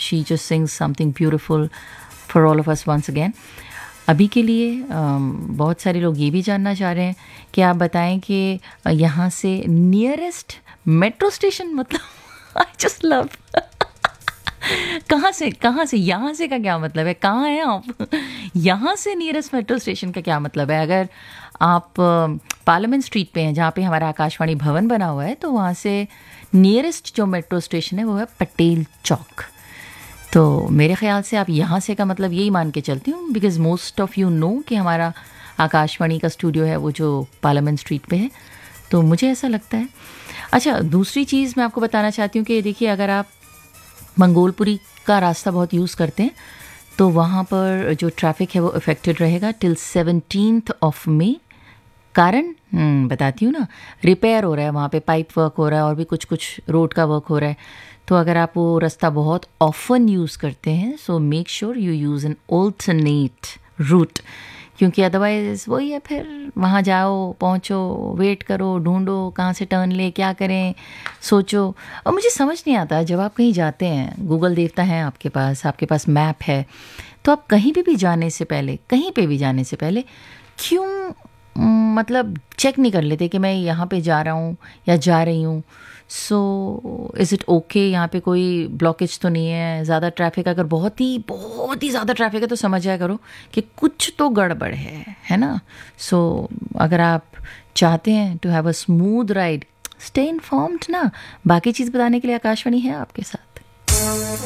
She just sings something beautiful for all of us once again. अभी के लिए बहुत सारे लोग ये भी जानना चाह रहे हैं कि आप बताएं कि यहाँ से नियरेस्ट मेट्रो स्टेशन, मतलब आई जस्ट लव कहाँ से यहाँ से का क्या मतलब है, कहाँ हैं आप? यहाँ से नियरेस्ट मेट्रो स्टेशन का क्या मतलब है? अगर आप पार्लियामेंट स्ट्रीट पे हैं जहाँ पे हमारा आकाशवाणी भवन बना हुआ है, तो वहाँ से नियरेस्ट जो मेट्रो स्टेशन है वो है पटेल चौक. तो मेरे ख्याल से आप यहाँ से का मतलब यही मान के चलती हूँ, because most of you know कि हमारा आकाशवाणी का स्टूडियो है वो जो पार्लियामेंट स्ट्रीट पे है, तो मुझे ऐसा लगता है. अच्छा, दूसरी चीज़ मैं आपको बताना चाहती हूँ कि देखिए, अगर आप मंगोलपुरी का रास्ता बहुत यूज़ करते हैं तो वहाँ पर जो ट्रैफिक है वो अफेक्टेड रहेगा टिल 17th ऑफ मे. कारण बताती हूँ ना, रिपेयर हो रहा है वहाँ पे, पाइप वर्क हो रहा है और भी कुछ रोड का वर्क हो रहा है. तो अगर आप वो रास्ता बहुत ऑफन यूज़ करते हैं, so make sure you use an alternate root, क्योंकि अदरवाइज़ वही है, फिर वहाँ जाओ, पहुँचो, वेट करो, ढूंढो कहाँ से टर्न ले, क्या करें, सोचो. और मुझे समझ नहीं आता, जब आप कहीं जाते हैं, गूगल देवता है आपके पास मैप है, तो आप कहीं पे भी जाने से पहले क्यों मतलब चेक नहीं कर लेते कि मैं यहाँ पे जा रहा हूँ या जा रही हूँ. सो इज़ इट ओके, यहाँ पे कोई ब्लॉकेज तो नहीं है, ज़्यादा ट्रैफिक, अगर बहुत ही ज़्यादा ट्रैफिक है तो समझ जाया करो कि कुछ तो गड़बड़ है ना. सो अगर आप चाहते हैं to have a smooth ride, stay informed ना. बाकी चीज़ बताने के लिए आकाशवाणी है आपके साथ.